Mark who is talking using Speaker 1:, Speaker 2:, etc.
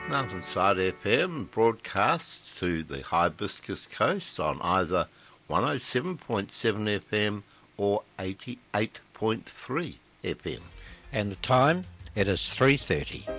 Speaker 1: Mountainside FM broadcasts to the Hibiscus Coast on either 107.7 FM or 88.3 FM.
Speaker 2: And the time? It is 3:30.